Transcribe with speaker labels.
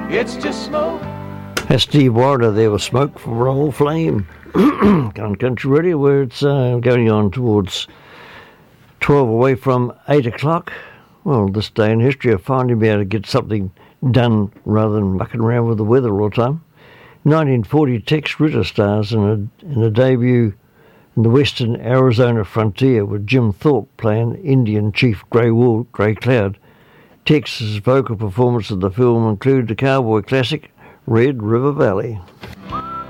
Speaker 1: It's just smoke.
Speaker 2: That's Steve Warder there with Smoke from Roll Flame. Country Radio, where it's going on towards 12 away from 8 o'clock. Well, this day in history, I finally be able to get something done rather than mucking around with the weather all the time. 1940, Tex Ritter stars in a debut in the western Arizona frontier with Jim Thorpe playing Indian Chief Grey Cloud. Tex's vocal performance of the film included the cowboy classic Red River Valley.